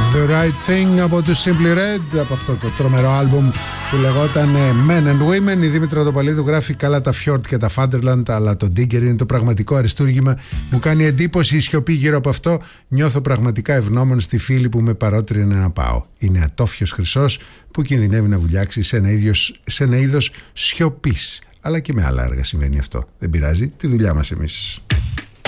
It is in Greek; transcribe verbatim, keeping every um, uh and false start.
The Right Thing από τους Simply Red, από αυτό το τρομερό άλμπουμ που λεγόταν Men and Women. Η Δήμητρα Τοπαλίδου γράφει καλά τα Fjord και τα Fatherland, αλλά το Digger είναι το πραγματικό αριστούργημα. Μου κάνει εντύπωση η σιωπή γύρω από αυτό. Νιώθω πραγματικά ευγνώμων στη φίλη που με παρότρινε να πάω. Είναι ατόφιος χρυσός που κινδυνεύει να βουλιάξει σε ένα, ίδιος, σε ένα είδος σιωπής. Αλλά και με άλλα έργα συμβαίνει αυτό. Δεν πειράζει, τη δουλειά μας εμείς.